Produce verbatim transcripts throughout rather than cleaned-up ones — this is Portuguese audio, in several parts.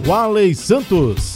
Walley Santos.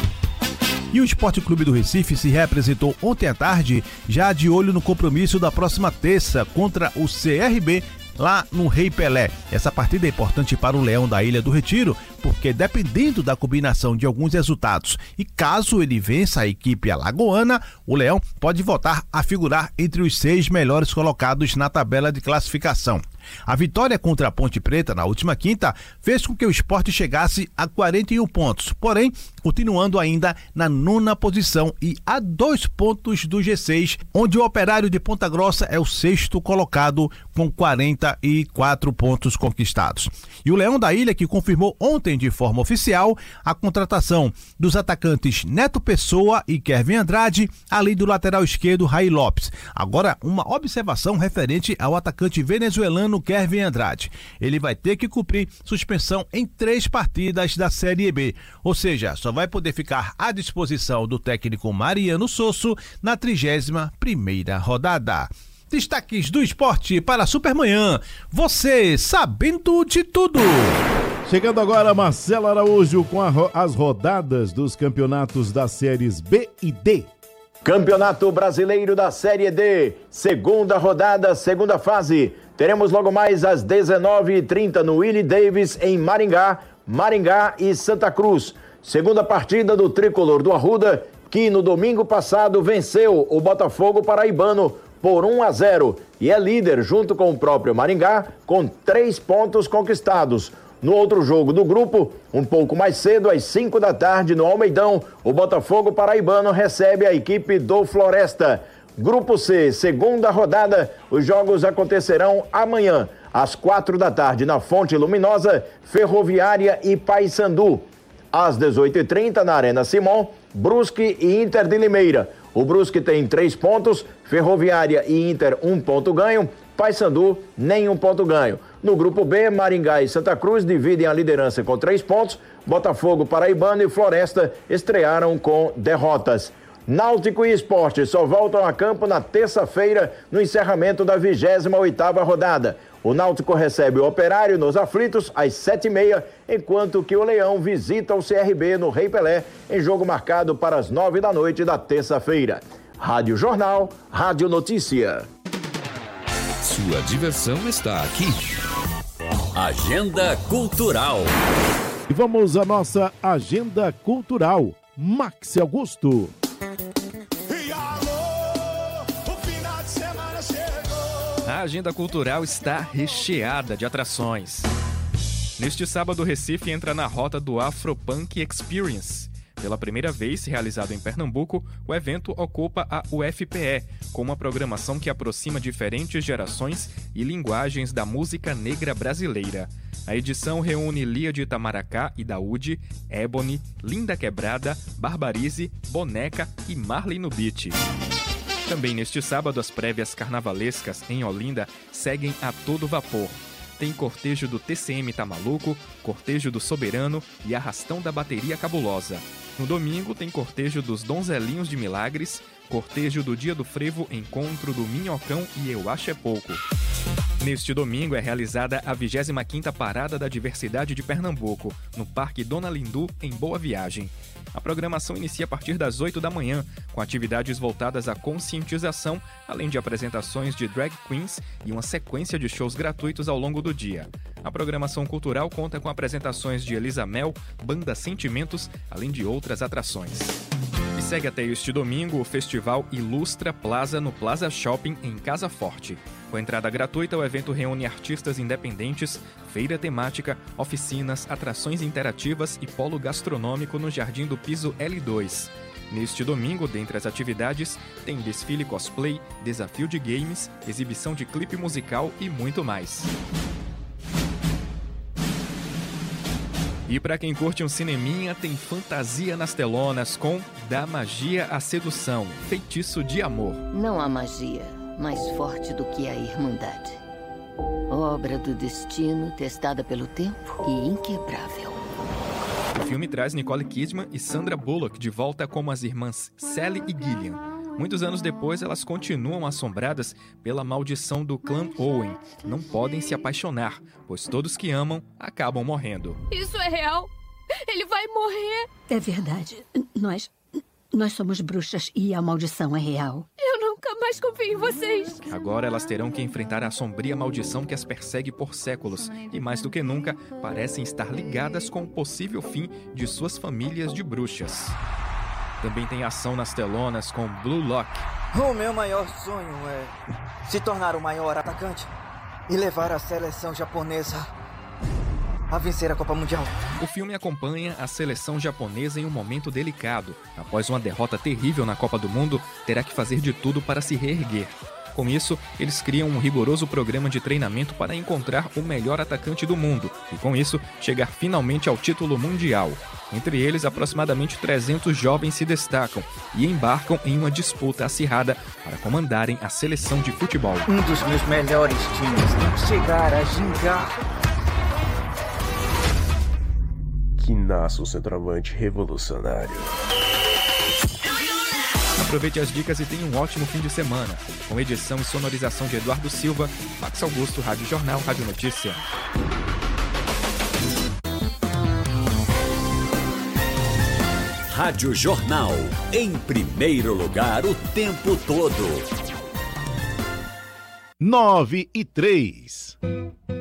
E o Esporte Clube do Recife se reapresentou ontem à tarde, já de olho no compromisso da próxima terça contra o C R B, lá no Rei Pelé. Essa partida é importante para o Leão da Ilha do Retiro, porque dependendo da combinação de alguns resultados e caso ele vença a equipe alagoana, o Leão pode voltar a figurar entre os seis melhores colocados na tabela de classificação. A vitória contra a Ponte Preta na última quinta fez com que o Sport chegasse a quarenta e um pontos, porém continuando ainda na nona posição e a dois pontos do G seis, onde o Operário de Ponta Grossa é o sexto colocado com quarenta e quatro pontos conquistados. E o Leão da Ilha, que confirmou ontem de forma oficial a contratação dos atacantes Neto Pessoa e Kevin Andrade, além do lateral esquerdo Ray Lopes. Agora, uma observação referente ao atacante venezuelano Kevin Andrade. Ele vai ter que cumprir suspensão em três partidas da Série B, ou seja, só vai poder ficar à disposição do técnico Mariano Sosso na trigésima primeira rodada. Destaques do esporte para a Supermanhã. Você sabendo de tudo. Chegando agora, Marcelo Araújo com a, as rodadas dos campeonatos das séries B e D. Campeonato Brasileiro da Série D, segunda rodada, segunda fase. Teremos logo mais às dezenove e trinta no Willie Davis, em Maringá, Maringá e Santa Cruz. Segunda partida do tricolor do Arruda, que no domingo passado venceu o Botafogo paraibano por um a zero e é líder junto com o próprio Maringá, com três pontos conquistados. No outro jogo do grupo, um pouco mais cedo, às cinco da tarde, no Almeidão, o Botafogo paraibano recebe a equipe do Floresta. Grupo C, segunda rodada, os jogos acontecerão amanhã, às quatro da tarde, na Fonte Luminosa, Ferroviária e Paysandu. Às dezoito e trinta, na Arena Simon, Brusque e Inter de Limeira. O Brusque tem três pontos, Ferroviária e Inter um ponto ganho, Paysandu nenhum ponto ganho. No grupo B, Maringá e Santa Cruz dividem a liderança com três pontos, Botafogo, Paraibano e Floresta estrearam com derrotas. Náutico e Sport só voltam a campo na terça-feira, no encerramento da vigésima oitava rodada. O Náutico recebe o Operário nos Aflitos às sete e meia, enquanto que o Leão visita o C R B no Rei Pelé, em jogo marcado para as nove da noite da terça-feira. Rádio Jornal, Rádio Notícia. Sua diversão está aqui. Agenda Cultural. E vamos à nossa Agenda Cultural. Max Augusto. A agenda cultural está recheada de atrações. Neste sábado, Recife entra na rota do Afropunk Experience. Pela primeira vez realizado em Pernambuco, o evento ocupa a U F P E, com uma programação que aproxima diferentes gerações e linguagens da música negra brasileira. A edição reúne Lia de Itamaracá e Daúde, Ebony, Linda Quebrada, Barbarize, Boneca e Marley no Beat. Também neste sábado, as prévias carnavalescas em Olinda seguem a todo vapor. Tem cortejo do T C M Tá Maluco, cortejo do Soberano e arrastão da Bateria Cabulosa. No domingo, tem cortejo dos Donzelinhos de Milagres, cortejo do Dia do Frevo, encontro do Minhocão e Eu Acho É Pouco. Neste domingo é realizada a vigésima quinta Parada da Diversidade de Pernambuco, no Parque Dona Lindu, em Boa Viagem. A programação inicia a partir das oito da manhã, com atividades voltadas à conscientização, além de apresentações de drag queens e uma sequência de shows gratuitos ao longo do dia. A programação cultural conta com apresentações de Elisa Mel, Banda Sentimentos, além de outras atrações. E segue até este domingo o festival Ilustra Plaza no Plaza Shopping, em Casa Forte. Com entrada gratuita, o evento reúne artistas independentes, feira temática, oficinas, atrações interativas e polo gastronômico no Jardim do Piso L dois. Neste domingo, dentre as atividades, tem desfile cosplay, desafio de games, exibição de clipe musical e muito mais. E para quem curte um cineminha, tem fantasia nas telonas com Da Magia à Sedução, Feitiço de Amor. Não há magia mais forte do que a Irmandade. Obra do destino, testada pelo tempo e inquebrável. O filme traz Nicole Kidman e Sandra Bullock de volta como as irmãs Sally e Gillian. Muitos anos depois, elas continuam assombradas pela maldição do clã Owen. Não podem se apaixonar, pois todos que amam acabam morrendo. Isso é real? Ele vai morrer. É verdade. Nós... Nós somos bruxas e a maldição é real. Eu nunca mais confio em vocês. Agora elas terão que enfrentar a sombria maldição que as persegue por séculos. E mais do que nunca, parecem estar ligadas com o possível fim de suas famílias de bruxas. Também tem ação nas telonas com Blue Lock. O meu maior sonho é se tornar o maior atacante e levar a seleção japonesa a vencer a Copa Mundial. O filme acompanha a seleção japonesa em um momento delicado. Após uma derrota terrível na Copa do Mundo, terá que fazer de tudo para se reerguer. Com isso, eles criam um rigoroso programa de treinamento para encontrar o melhor atacante do mundo e, com isso, chegar finalmente ao título mundial. Entre eles, aproximadamente trezentos jovens se destacam e embarcam em uma disputa acirrada para comandarem a seleção de futebol. Um dos meus melhores times tem que chegar a gingar. Que nasce um centroavante revolucionário. Aproveite as dicas e tenha um ótimo fim de semana. Com edição e sonorização de Eduardo Silva, Max Augusto, Rádio Jornal, Rádio Notícia. Rádio Jornal, em primeiro lugar o tempo todo. Nove e três.